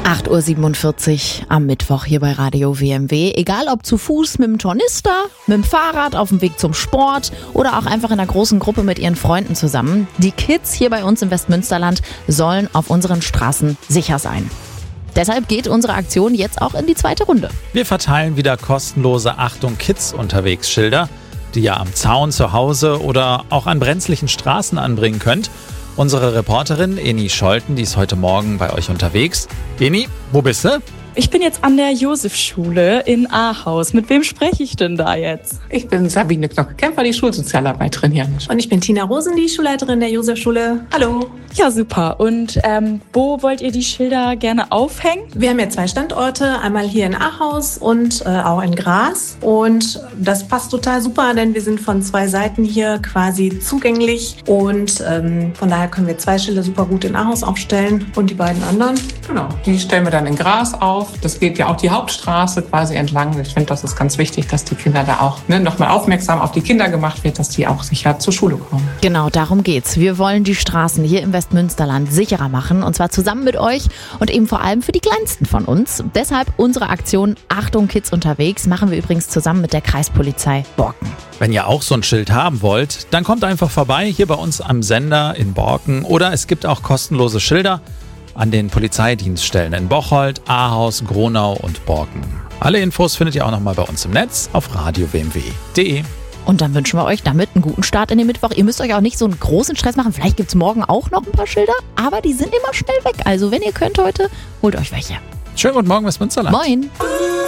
8:47 Uhr am Mittwoch hier bei Radio WMW. Egal ob zu Fuß, mit dem Tornister, mit dem Fahrrad, auf dem Weg zum Sport oder auch einfach in einer großen Gruppe mit ihren Freunden zusammen. Die Kids hier bei uns im Westmünsterland sollen auf unseren Straßen sicher sein. Deshalb geht unsere Aktion jetzt auch in die zweite Runde. Wir verteilen wieder kostenlose Achtung Kids unterwegs Schilder, die ihr am Zaun zu Hause oder auch an brenzlichen Straßen anbringen könnt. Unsere Reporterin Eni Scholten, die ist heute Morgen bei euch unterwegs. Eni, wo bist du? Ich bin jetzt an der Josefschule in Ahaus. Mit wem spreche ich denn da jetzt? Ich bin Sabine Knocke-Kämpfer, die Schulsozialarbeiterin hier. Und ich bin Tina Rosen, die Schulleiterin der Josefschule. Hallo. Ja, super. Und wo wollt ihr die Schilder gerne aufhängen? Wir haben ja 2 Standorte, einmal hier in Ahaus und auch in Gras. Und das passt total super, denn wir sind von 2 Seiten hier quasi zugänglich. Und von daher können wir 2 Schilder super gut in Ahaus aufstellen und die beiden anderen. Genau, die stellen wir dann in Gras auf. Das geht ja auch die Hauptstraße quasi entlang. Ich finde, das ist ganz wichtig, dass die Kinder da auch nochmal aufmerksam auf die Kinder gemacht wird, dass die auch sicher zur Schule kommen. Genau, darum geht's. Wir wollen die Straßen hier im Westmünsterland sicherer machen und zwar zusammen mit euch und eben vor allem für die Kleinsten von uns. Deshalb unsere Aktion Achtung Kids unterwegs machen wir übrigens zusammen mit der Kreispolizei Borken. Wenn ihr auch so ein Schild haben wollt, dann kommt einfach vorbei hier bei uns am Sender in Borken oder es gibt auch kostenlose Schilder an den Polizeidienststellen in Bocholt, Ahaus, Gronau und Borken. Alle Infos findet ihr auch nochmal bei uns im Netz auf radiowmw.de. Und dann wünschen wir euch damit einen guten Start in den Mittwoch. Ihr müsst euch auch nicht so einen großen Stress machen. Vielleicht gibt es morgen auch noch ein paar Schilder, aber die sind immer schnell weg. Also wenn ihr könnt heute, holt euch welche. Schönen guten Morgen, Westmünsterland. Moin.